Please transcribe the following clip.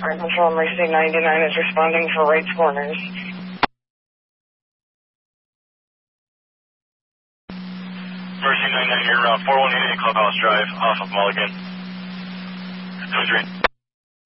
Fire Control Mercy 99 is responding for right corners. Mercy 99 here, 4188 Clubhouse Drive, off of Mulligan. 23.